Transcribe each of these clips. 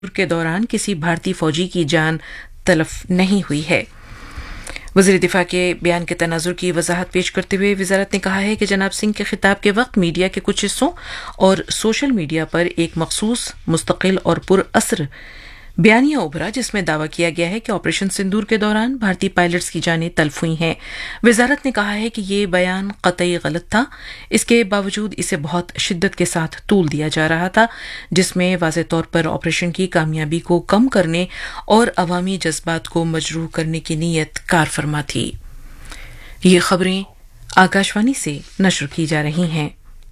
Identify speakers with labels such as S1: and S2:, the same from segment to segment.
S1: के दौरान किसी भारतीय फौजी की जान तलफ नहीं हुई है। वज़ीर दिफा के बयान के तनाजुर की वजाहत पेश करते हुए वजारत ने कहा है कि जनाब सिंह के खिताब के वक्त मीडिया के कुछ हिस्सों और सोशल मीडिया पर एक मखसूस, मुस्तकिल और पुरअसर बयानिया उभरा जिसमें दावा किया गया है कि ऑपरेशन सिंदूर के दौरान भारतीय पायलट्स की जानें तल्फ हुई हैं। वजारत ने कहा है कि ये बयान कतई गलत था। इसके बावजूद इसे बहुत शिद्दत के साथ तूल दिया जा रहा था, जिसमें वाज़ेह तौर पर ऑपरेशन की कामयाबी को कम करने और अवामी जज्बात को मजरूह करने की नीयत कार फरमा थी। ये खबरें आकाशवाणी से नशर की जा रही हैं।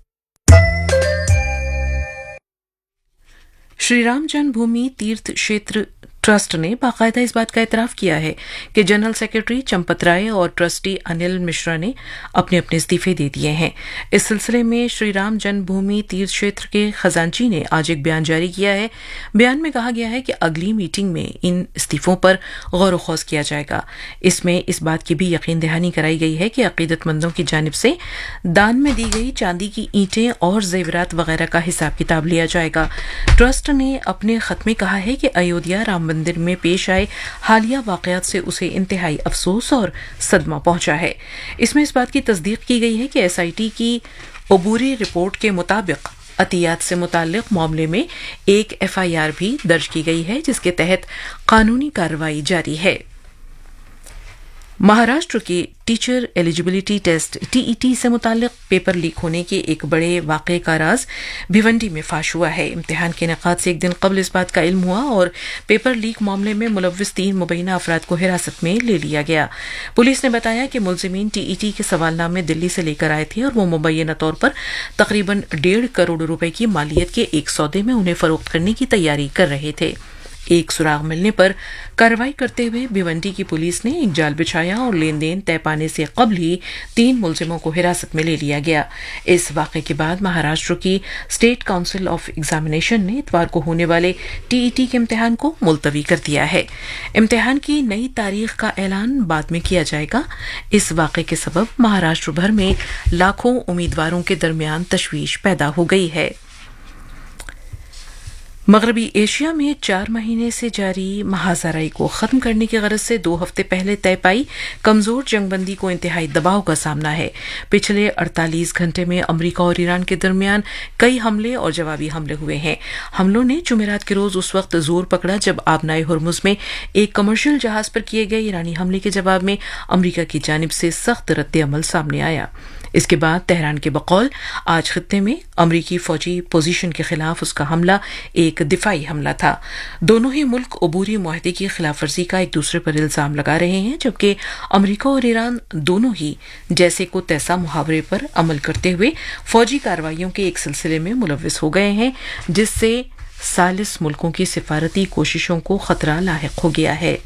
S1: श्री राम जन्मभूमि तीर्थ क्षेत्र ट्रस्ट ने बाकायदा इस बात का इतराफ किया है कि जनरल सेक्रेटरी चंपत राय और ट्रस्टी अनिल मिश्रा ने अपने अपने इस्तीफे दे दिए हैं। इस सिलसिले में श्री राम जन्मभूमि तीर्थ क्षेत्र के खजांची ने आज एक बयान जारी किया है। बयान में कहा गया है कि अगली मीटिंग में इन इस्तीफों पर गौर खौज किया जाएगा। इसमें इस बात की भी यकीन दहानी कराई गई है कि अकीदतमंदों की जानिब से दान में दी गई चांदी की ईंटें और जेवरात वगैरह का हिसाब किताब लिया जाएगा। ट्रस्ट ने अपने खत में कहा है कि अयोध्या राम मंदिर में पेश आए हालिया वाकयात से उसे इंतहाई अफसोस और सदमा पहुंचा है। इसमें इस बात की तस्दीक की गई है कि एसआईटी की अबूरी रिपोर्ट के मुताबिक अतियात से मुताल्लिक मामले में एक एफआईआर भी दर्ज की गई है, जिसके तहत कानूनी कार्रवाई जारी है। महाराष्ट्र के टीचर एलिजिबिलिटी टेस्ट टीईटी से मुताल्लिक पेपर लीक होने के एक बड़े वाक़े का राज भिवंडी में फाश हुआ है। इम्तिहान के इनेकाद से एक दिन कबल इस बात का इल्म हुआ और पेपर लीक मामले में मुलव्विस 3 मुबैना अफराद को हिरासत में ले लिया गया। पुलिस ने बताया कि मुलजिमीन टीईटी के सवालनामे दिल्ली से लेकर आए थे और वो मुबैना तौर पर तकरीबन 1.5 करोड़ रुपए की मालियत के एक सौदे में उन्हें फरोख्त करने की तैयारी कर रहे थे। एक सुराग मिलने पर कार्रवाई करते हुए भिवंडी की पुलिस ने एक जाल बिछाया और लेन देन तय पाने से कबल ही 3 मुलजिमों को हिरासत में ले लिया गया। इस वाक़े के बाद महाराष्ट्र की स्टेट काउंसिल ऑफ एग्जामिनेशन ने इतवार को होने वाले टीईटी के इम्तिहान को मुलतवी कर दिया है। इम्तिहान की नई तारीख का ऐलान बाद में किया जाएगा। इस वाक़े के सबब महाराष्ट्र भर में लाखों उम्मीदवारों के दरमियान तशवीश पैदा हो गई है। मगरबी एशिया में 4 महीने से जारी महाजराई को खत्म करने की गरज से 2 हफ्ते पहले तय पाई कमजोर जंगबंदी को इंतहाई दबाव का सामना है। पिछले 48 घंटे में अमरीका और ईरान के दरमियान कई हमले और जवाबी हमले हुए हैं। हमलों ने जुमेरात के रोज उस वक्त जोर पकड़ा जब आबनाए हुर्मुज में एक कमर्शियल जहाज पर किए गए ईरानी हमले के जवाब में अमरीका की जानिब से सख्त रद्द-ए-अमल सामने आया। इसके बाद तेहरान के बकौल आज खित्ते में अमरीकी फौजी पोजीशन के खिलाफ उसका हमला एक दिफाई हमला था। दोनों ही मुल्क अबूरी मुआहदे की खिलाफ वर्जी का एक दूसरे पर इल्जाम लगा रहे हैं, जबकि अमरीका और ईरान दोनों ही जैसे को तैसा मुहावरे पर अमल करते हुए फौजी कार्रवाइयों के एक सिलसिले में मुलव्विस हो गए हैं, जिससे सालिस मुल्कों की सिफारती कोशिशों को खतरा लाहिक हो गया है।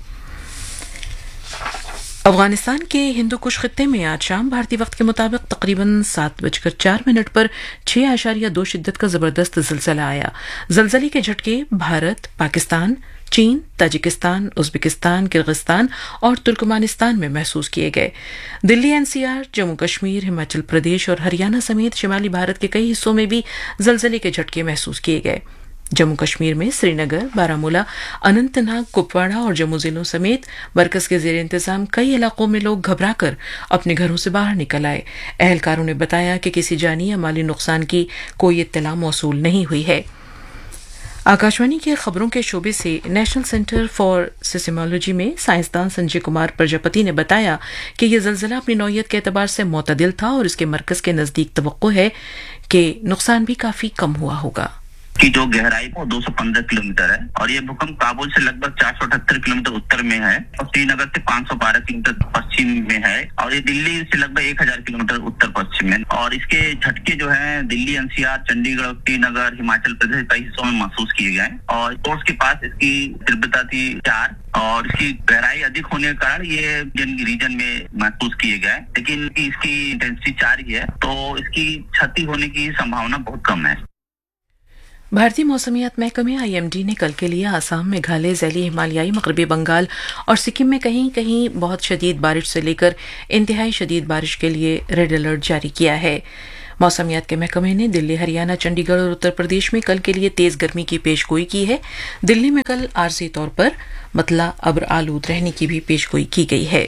S1: अफगानिस्तान के हिंदू कुश खित्ते में आज शाम भारतीय वक्त के मुताबिक तकरीबन 7:04 पर 6.2 शिद्दत का जबरदस्त जिलजिला आया। जिलजिले के झटके भारत, पाकिस्तान, चीन, ताजिकिस्तान, उज्बेकिस्तान, किर्गिस्तान और तुर्कमानिस्तान में महसूस किए गए। दिल्ली एनसीआर, जम्मू कश्मीर, हिमाचल प्रदेश और हरियाणा समेत शिमाली भारत के कई हिस्सों में भी जिलजिले के झटके महसूस किए गए। जम्मू कश्मीर में श्रीनगर, बारामूला, अनंतनाग, कुपवाड़ा और जम्मू जिलों समेत मरकज के जेर इंतजाम कई इलाकों में लोग घबराकर अपने घरों से बाहर निकल आए। अहलकारों ने बताया कि किसी जानी या माली नुकसान की कोई इत्तला मौसूल नहीं हुई है। आकाशवाणी के खबरों के शोबे से नेशनल सेंटर फॉर सिस्मोलॉजी में साइंसदान संजय कुमार प्रजापति ने बताया कि यह जलजिला अपनी नौयत के एतबार से मोतदिल था और इसके मरकज के नजदीक तवक्को है कि नुकसान भी काफी कम हुआ होगा।
S2: की जो गहराई वो 215 किलोमीटर है और ये भूकंप काबुल से लगभग 478 किलोमीटर उत्तर में है और श्रीनगर से 512 किलोमीटर पश्चिम में है और ये दिल्ली से लगभग 1000 किलोमीटर उत्तर पश्चिम में। और इसके झटके जो है दिल्ली, एनसीआर, चंडीगढ़, श्रीनगर, हिमाचल प्रदेश कई हिस्सों में महसूस किए गए और कोर्स के पास इसकी तीव्रता थी 4 और इसकी गहराई अधिक होने के कारण ये रीजन में महसूस किए गए, लेकिन इसकी इंटेंसिटी 4 ही है तो इसकी क्षति होने की संभावना बहुत कम है।
S1: भारतीय मौसमियात महकमे आईएमडी ने कल के लिए आसाम, मेघालय, ज़ैली हिमालयाई, मगरबी बंगाल और सिक्किम में कहीं कहीं बहुत शदीद बारिश से लेकर इंतहाई शदीद बारिश के लिए रेड अलर्ट जारी किया है। मौसमियात के महकमे ने दिल्ली, हरियाणा, चंडीगढ़ और उत्तर प्रदेश में कल के लिए तेज गर्मी की पेशगोई की है। दिल्ली में कल आरजी तौर पर मतला अब्र आलूद रहने की भी पेशगोई की गई है।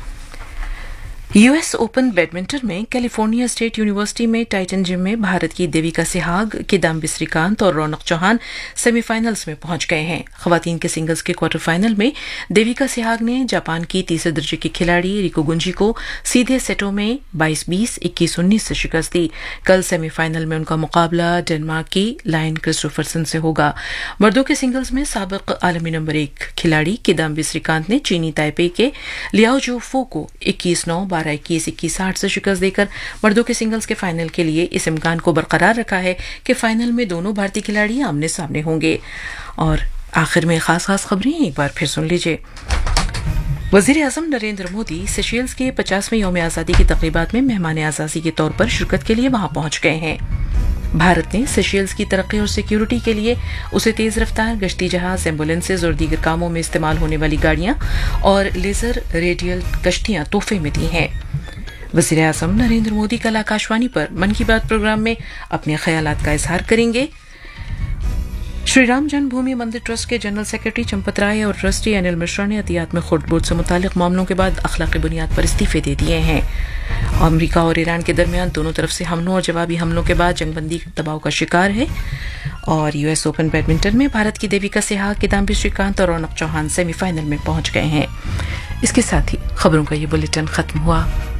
S1: यूएस ओपन बैडमिंटन में कैलिफोर्निया स्टेट यूनिवर्सिटी में टाइटन जिम में भारत की देविका सिहाग, किदाम्बी श्रीकांत और रौनक चौहान सेमीफाइनल्स में पहुंच गए हैं। खवातीन के सिंगल्स के क्वार्टर फाइनल में देविका सिहाग ने जापान की तीसरे दर्जे की खिलाड़ी रिको गुंजी को सीधे सेटों में 22-20, 21-19 से शिकस्त दी। कल सेमीफाइनल में उनका मुकाबला डेनमार्क की लाइन क्रिस्टोफरसन से होगा। मर्दों के सिंगल्स में साबिक आलमी नंबर 1 खिलाड़ी किदाम्बी श्रीकांत ने चीनी ताइपे के लियाओ जोफो को 21-9, 12-21, 21-8 से शिकस्त देकर मर्दों के सिंगल्स के फाइनल के लिए इस इम्कान को बरकरार रखा है कि फाइनल में दोनों भारतीय खिलाड़ी आमने सामने होंगे। और आखिर में खास खबरें एक बार फिर सुन लीजिए। वज़ीर-ए-आज़म नरेंद्र मोदी सेशेल्स के 50वें यौम आज़ादी की तक़रीबात में मेहमान आज़ादी के तौर पर शिरकत के लिए वहां पहुंच गए हैं। भारत ने सेशेल्स की तरक्की और सिक्योरिटी के लिए उसे तेज रफ्तार गश्ती जहाज, एम्बुलेंसेज और दीगर कामों में इस्तेमाल होने वाली गाड़ियां और लेजर रेडियल कश्तियां तोहफे में दी हैं। वज़ीर-ए-आज़म नरेंद्र मोदी कल आकाशवाणी पर मन की बात प्रोग्राम में अपने ख्यालात का इजहार करेंगे। श्री राम जन्मभूमि मंदिर ट्रस्ट के जनरल सेक्रेटरी चंपत राय और ट्रस्टी अनिल मिश्रा ने अतियात में खुर्द बुर्द से मुतालिक मामलों के बाद अखलाकी बुनियाद पर इस्तीफे दे दिए हैं। अमरीका और ईरान के दरमियान दोनों तरफ से हमलों और जवाबी हमलों के बाद जंगबंदी दबाव का शिकार है। और यूएस ओपन बैडमिंटन में भारत की देविका सिहाग, किदाम्बी श्रीकांत और रौनक चौहान सेमीफाइनल में पहुंच गए हैं। इसके साथ ही खबरों का ये बुलेटिन खत्म हुआ।